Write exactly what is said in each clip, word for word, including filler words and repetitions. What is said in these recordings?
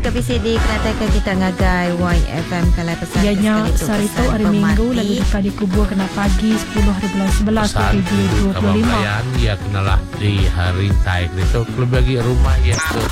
K P C D kereta kita ngagai Y F M kalau pesan ianya sarito hari Minggu lalu dekat dikubur kena pagi sepuluh hari bulan sebelas dua ribu dua puluh lima. Ya kenalah di hari tai itu lebih bagi rumah ya tu.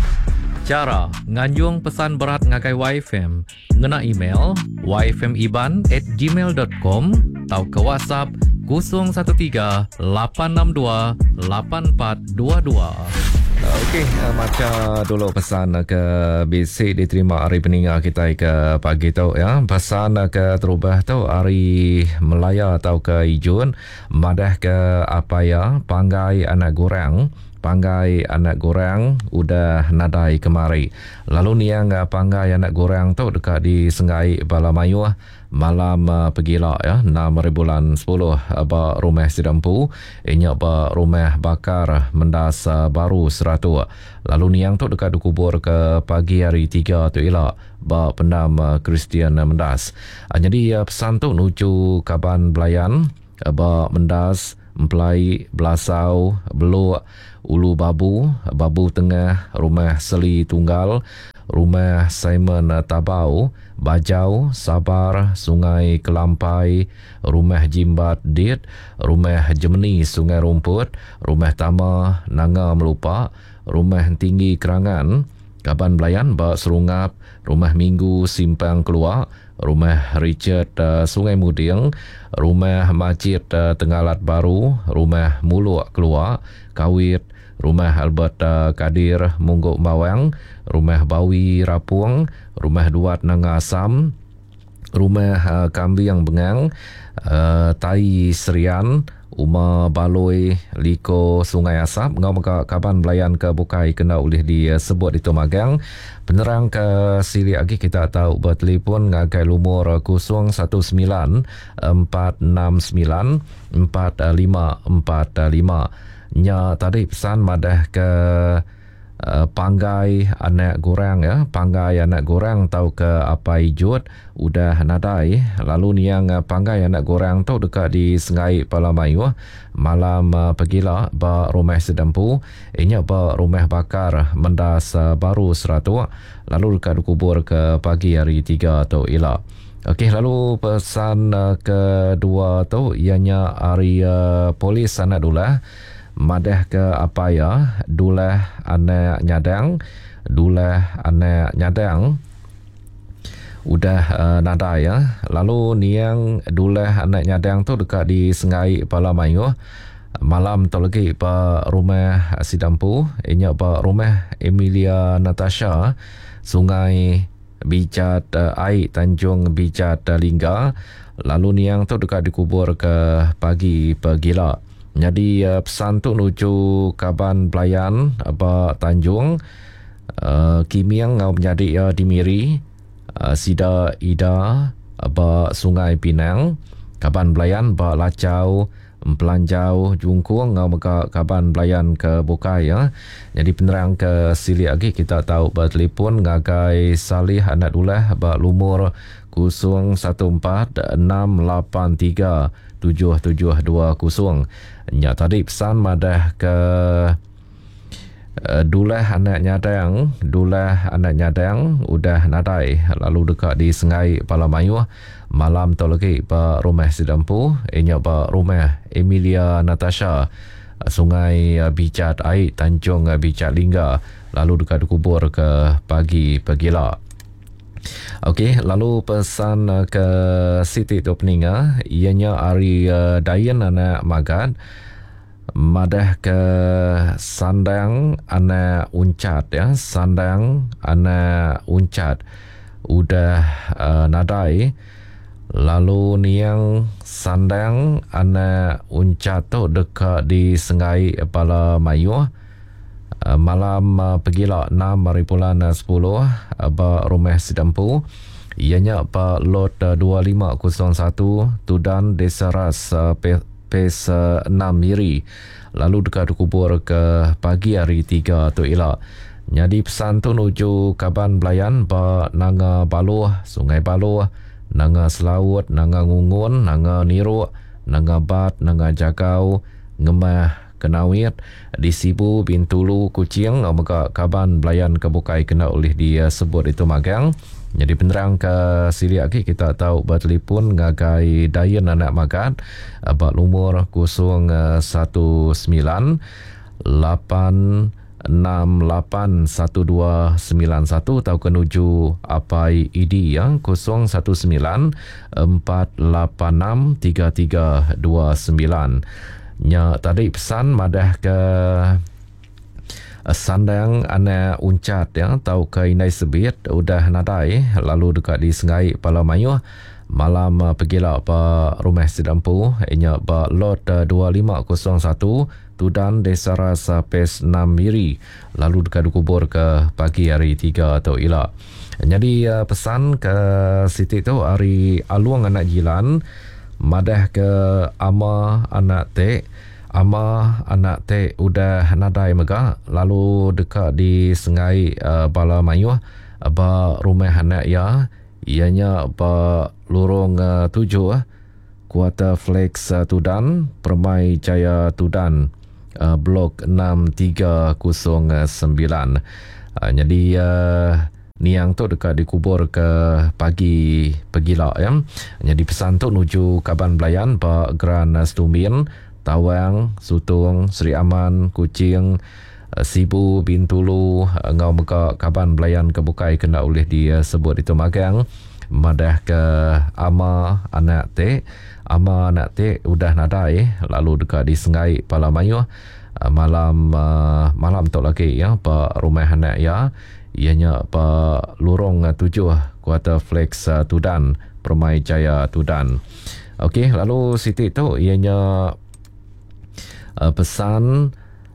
Cara nganjung pesan berat ngagai Y F M ngena email y f m iban at gmail dot com atau ke WhatsApp kosong satu tiga lapan enam dua lapan empat dua dua. Okey, uh, macam dulu pesan uh, ke basic diterima hari peninggal kita ke pagi tu ya. Pesan uh, ke terubah tu hari Melaya atau ke Ijun madah ke apa ya panggai anak goreng. Panggai anak goreng udah nadai kemari. Lalu ni yang uh, panggai anak goreng tu dekat di Sengai Balamayu malam uh, pergila ya enam bulan sepuluh uh, ba rumah Sidampu inya ba rumah bakar mendas uh, baru seratu. Lalu ni yang tu dekat dikubur ke pagi hari tiga tu ialah ba pendam uh, Kristian uh, mendas. Uh, jadi uh, pesan tu nuju Kaban Belayan uh, ba mendas Mempelai, Belasau, Beluk, Ulu Babu, Babu Tengah, Rumah Seli Tunggal, Rumah Simon Tabau, Bajau, Sabar, Sungai Kelampai, Rumah Jimbat Dit, Rumah Jemeni Sungai Rumput, Rumah Tama Nanga Melupak, Rumah Tinggi Kerangan, Kaban Belayan, Bak Serungap, Rumah Minggu Simpang Keluar, Rumah Richard uh, Sungai Muding, Rumah Masjid uh, Tenggalat Baru, Rumah Muluk Keluar, Kawit, Rumah Albert uh, Kadir Mungguk Bawang, Rumah Bawi Rapung, Rumah Duat Nanga Asam, Rumah uh, Kambiang Bengang, uh, Tai Serian, Uma Baloi, Liko Sungai Asap, ngau maka Kaban Belayan ke Bukai kena boleh disebut di Tomagang. Penerang ke sili lagi kita tahu bertelefon ngagai lumur kosong satu sembilan empat enam sembilan empat lima empat lima. Nya tadi pesan madah ke Uh, panggai anak goreng ya, panggai anak goreng tahu ke apa ijut udah nadai. Lalu ni yang uh, panggai anak goreng tu dekat di Sengai Palamayu malam uh, pergila ba rumah Sedampu inya ba rumah bakar mendas uh, baru seratu. Lalu dekat dikubur ke pagi hari tiga tu ialah. Okey, lalu pesan uh, kedua tu ianya hari uh, polis anak dulah madah ke apa ya dulah anak nyadang dulah anak nyadang udah uh, nada ya. Lalu ni yang dulah anak nyadang tu dekat di Sengai Palamayu malam tu lagi pa rumah Sidampu inya pa rumah Emilia Natasha Sungai Bijat uh, Air Tanjung Bijat uh, Lingga. Lalu ni yang tu dekat dikubur ke pagi pergila. Jadi uh, pesan tu nuju Kaban Belayan apa Tanjung uh, Kimiang ngau menjadi uh, Dimiri uh, Sida Ida apa Sungai Pinang Kaban Belayan ba Lacau Pelanjau Jungkung ngau maka Kaban Belayan ke Bukai ya. Jadi penerang ke sili lagi kita tahu bertelefon ngagai Salih anak dulah ba lumur kosong satu empat enam lapan tiga tujuh tujuh dua kosong. Nya tadi pesan madah ke uh, dulah anak nyadang, dulah anak nyadang udah nadai. Lalu dekat di Sengai Palamayu malam tu lagi pa rumah Sidampu inya pa rumah Emilia Natasha Sungai uh, Bijat Air Tanjung uh, Bijat Lingga. Lalu dekat dikubur ke pagi pergila. Okey, lalu pesan uh, ke Siti Topninga ianya hari uh, Dayan anak Magad madah ke Sandang anak Uncat ya, Sandang anak Uncat udah uh, nadai. Lalu ni yang Sandang anak Uncat tu dekat di Sengai Palamayu uh, malam uh, pergila enam bulan sepuluh uh, ba rumah Sidampu ianya pa lot uh, dua lima kosong satu Tudan Desa Ras uh, P S enam Miri. Lalu dekat dikubur ke pagi hari tiga tu ialah. Jadi pesan tu nuju Kaban Belayan ba Nanga Baluh, Sungai Baluh, Nanga Selaut, Nanga Ngungun, Nanga Niru, Nanga Bat, Nanga Jakau, Ngemah Kenawit di Sibu Bintulu Kuching maka kaban belayan kebukai kena oleh dia sebut itu magang. Jadi penerang ke sili lagi kita tahu bertelefon ngagai Dayan anak magat abak lumur kosong satu sembilan lapan enam lapan satu dua sembilan satu atau kenuju apai I D yang kosong satu sembilan empat lapan enam tiga tiga dua sembilan. Nya tadi pesan madah ke sandang anak uncat yang tahu ke inai sebit udah nadai lalu dekat di Sengai Palamayuh malam pergilah pa rumah sedampu inya ba lot dua lima kosong satu Tudan Desa Rasa Pes enam Miri lalu dekat dikubur ke pagi hari tiga atau ila. Jadi pesan ke Siti tu hari aluang anak jilan madah ke ama anak tek ama anak te udah nadai mega lalu dekat di Sengai uh, Palamayuh ba rumah anak ya ianya ba lorong uh, tujuh uh, kuarter flex uh, Tudan Permai Jaya Tudan uh, blok enam tiga kosong sembilan. uh, jadi uh, niang tu dekat dikubur ke pagi pegila ya. Jadi pesan tu nuju Kaban Belayan ba Gran Stumbin Tawang, Sutung, Seri Aman, Kuching, Sibu, Bintulu, ngau meka Kaban Belayan kebukai kena oleh dia sebut itu magang. Madah ke ama anak te, ama anak te udah nadai lalu dekat di Sengai Palamayuh malam uh, malam tu lagi ya pa rumah anak ya ianya pa lorong tujuh kuarter flex uh, Tudan Permai Jaya Tudan. Okey, lalu Siti tu ianya Uh, pesan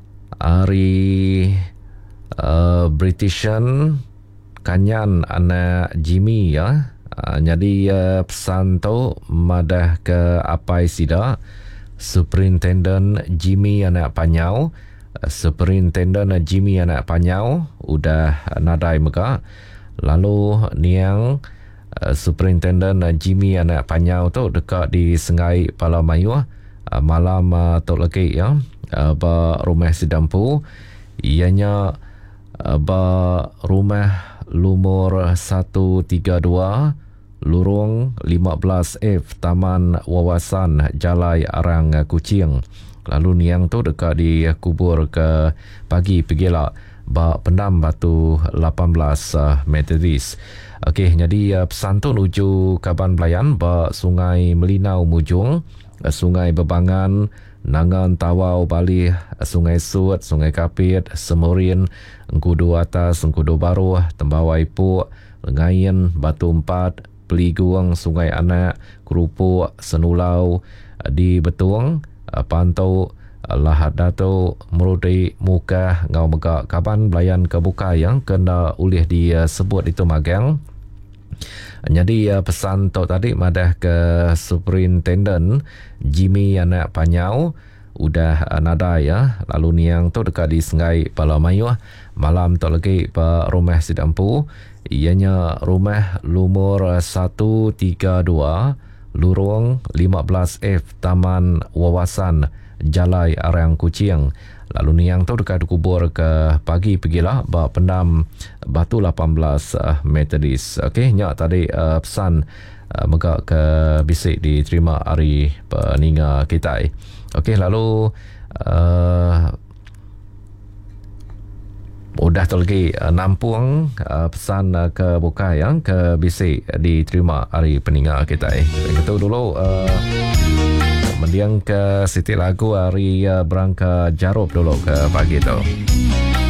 hari uh, Britishan Kanyan anak Jimmy ya. Uh, jadi uh, pesan tu madah ke apai sida Superintendent Jimmy anak Panyau. Uh, Superintendent Jimmy anak Panyau udah nadai mega. Lalu niang uh, Superintendent Jimmy anak Panyau tu dekat di Sengai Palamayuh Uh, malam uh, tu lagi ya uh, ba rumah sedampu ianya uh, ba rumah lumur satu tiga dua lorong lima belas F Taman Wawasan Jalai Arang Kuching. Lalu niang tu dekat di kubur ke pagi pergilah ba Pendam Batu lapan belas uh, Methodist. Okey, jadi uh, pesan tu nuju Kaban Belayan ba Sungai Melinau Mujung, Sungai Bebangan, Nangan Tawau Bali, Sungai Sut, Sungai Kapit, Semurin, Engkudu Atas, Engkudu Baru, Tembawai Puk, Lengayan, Batu Empat, Peliguang, Sungai Anak, Kerupuk, Senulau, di Betung, Pantau, Lahad Dato, Merudi, Muka, Ngau Megak Kaban Belayan kebuka yang kena oleh disebut itu magang. Jadi uh, pesan tu tadi madah ke Superintendent Jimmy anak Panyau udah uh, nada ya. Lalu niang tu dekat di Sengai Palamayuh malam tu lagi pa rumah sedampu ianya rumah lumur satu tiga dua lorong lima belas F Taman Wawasan Jalai Arang Kuching. Lalu niang tu dekat kubur ke pagi pergilah ba Pendam Batu lapan belas uh, Methodist. Okey, nyak tadi uh, pesan uh, megak ke bisik diterima hari peninga kita. Okey, lalu uh, udah tu lagi uh, nampung uh, pesan uh, ke buka yang ke bisik diterima hari peninga kita. Itu dulu uh, mendiang ke Siti Lagu hari uh, berangka Jarup dulu ke pagi tu.